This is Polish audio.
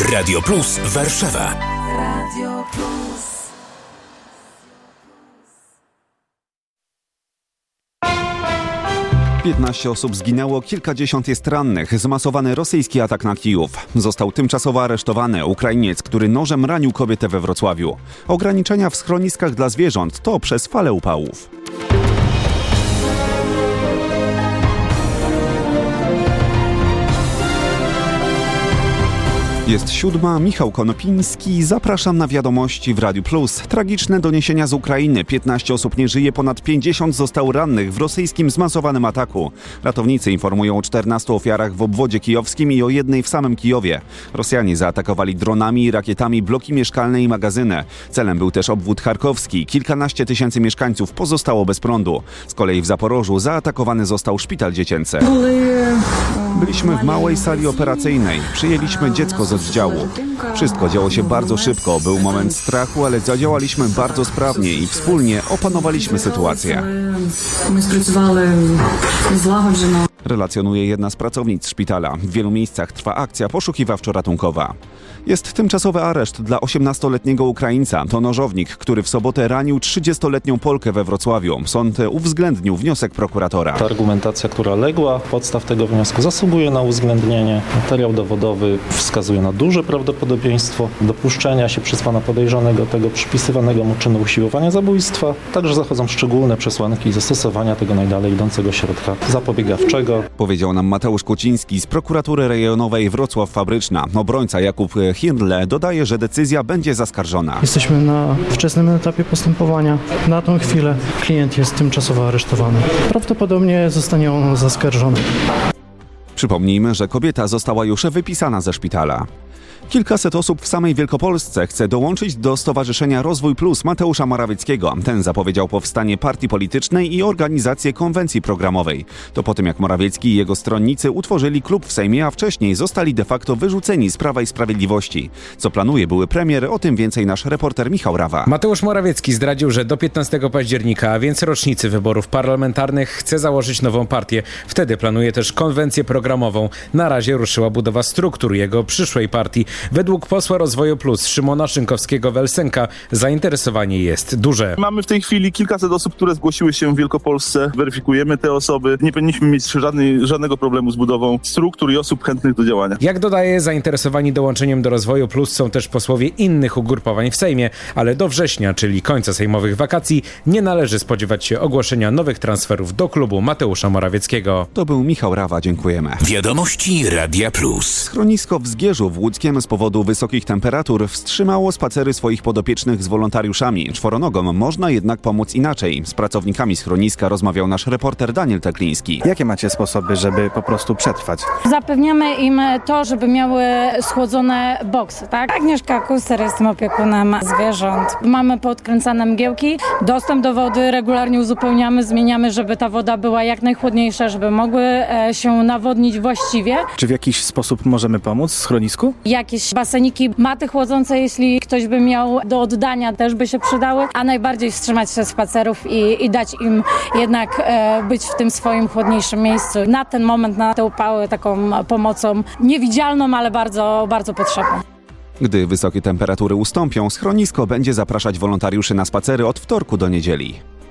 Radio Plus Warszawa. Radio Plus. 15 osób zginęło, kilkadziesiąt jest rannych. Zmasowany rosyjski atak na Kijów. Został tymczasowo aresztowany Ukrainiec, który nożem ranił kobietę we Wrocławiu. Ograniczenia w schroniskach dla zwierząt to przez falę upałów. Jest 7, Michał Konopiński, zapraszam na wiadomości w Radiu Plus. Tragiczne doniesienia z Ukrainy. 15 osób nie żyje, ponad 50 zostało rannych w rosyjskim zmasowanym ataku. Ratownicy informują o 14 ofiarach w obwodzie kijowskim i o jednej w samym Kijowie. Rosjanie zaatakowali dronami i rakietami bloki mieszkalne i magazyny. Celem był też obwód charkowski. Kilkanaście tysięcy mieszkańców pozostało bez prądu. Z kolei w Zaporożu zaatakowany został szpital dziecięcy. Byliśmy w małej sali operacyjnej. Przyjęliśmy dziecko z oddziału. Wszystko działo się bardzo szybko. Był moment strachu, ale zadziałaliśmy bardzo sprawnie i wspólnie opanowaliśmy sytuację. Relacjonuje jedna z pracownic szpitala. W wielu miejscach trwa akcja poszukiwawczo-ratunkowa. Jest tymczasowy areszt dla 18-letniego Ukraińca. To nożownik, który w sobotę ranił 30-letnią Polkę we Wrocławiu. Sąd uwzględnił wniosek prokuratora. Ta argumentacja, która legła podstaw tego wniosku, zasługuje na uwzględnienie. Materiał dowodowy wskazuje na duże prawdopodobieństwo dopuszczenia się przez pana podejrzanego tego przypisywanego mu czynu usiłowania zabójstwa. Także zachodzą szczególne przesłanki zastosowania tego najdalej idącego środka zapobiegawczego. Powiedział nam Mateusz Kociński z prokuratury rejonowej Wrocław Fabryczna. Obrońca Jakub Hirle dodaje, że decyzja będzie zaskarżona. Jesteśmy na wczesnym etapie postępowania. Na tą chwilę klient jest tymczasowo aresztowany. Prawdopodobnie zostanie on zaskarżony. Przypomnijmy, że kobieta została już wypisana ze szpitala. Kilkaset osób w samej Wielkopolsce chce dołączyć do Stowarzyszenia Rozwój Plus Mateusza Morawieckiego. Ten zapowiedział powstanie partii politycznej i organizację konwencji programowej. To po tym, jak Morawiecki i jego stronnicy utworzyli klub w Sejmie, a wcześniej zostali de facto wyrzuceni z Prawa i Sprawiedliwości. Co planuje były premier, o tym więcej nasz reporter Michał Rawa. Mateusz Morawiecki zdradził, że do 15 października, a więc rocznicy wyborów parlamentarnych, chce założyć nową partię. Wtedy planuje też konwencję programową. Na razie ruszyła budowa struktur jego przyszłej partii. Według posła Rozwoju Plus Szymona Szynkowskiego-Welsenka zainteresowanie jest duże. Mamy w tej chwili kilkaset osób, które zgłosiły się w Wielkopolsce. Weryfikujemy te osoby. Nie powinniśmy mieć żadnego problemu z budową struktur i osób chętnych do działania. Jak dodaje, zainteresowani dołączeniem do Rozwoju Plus są też posłowie innych ugrupowań w Sejmie, ale do września, czyli końca sejmowych wakacji, nie należy spodziewać się ogłoszenia nowych transferów do klubu Mateusza Morawieckiego. To był Michał Rawa, dziękujemy. Wiadomości Radia Plus. Schronisko w Zgierzu w Łódzkiem z powodu wysokich temperatur wstrzymało spacery swoich podopiecznych z wolontariuszami. Czworonogom można jednak pomóc inaczej. Z pracownikami schroniska rozmawiał nasz reporter Daniel Tekliński. Jakie macie sposoby, żeby po prostu przetrwać? Zapewniamy im to, żeby miały schłodzone boksy, tak? Agnieszka Kuster, jestem opiekunem zwierząt. Mamy podkręcane mgiełki, dostęp do wody regularnie uzupełniamy, zmieniamy, żeby ta woda była jak najchłodniejsza, żeby mogły się nawodnić właściwie. Czy w jakiś sposób możemy pomóc w schronisku? Jakieś baseniki, maty chłodzące, jeśli ktoś by miał do oddania, też by się przydały, a najbardziej wstrzymać się z spacerów i dać im jednak być w tym swoim chłodniejszym miejscu. Na ten moment, na te upały, taką pomocą niewidzialną, ale bardzo, bardzo potrzebną. Gdy wysokie temperatury ustąpią, schronisko będzie zapraszać wolontariuszy na spacery od wtorku do niedzieli.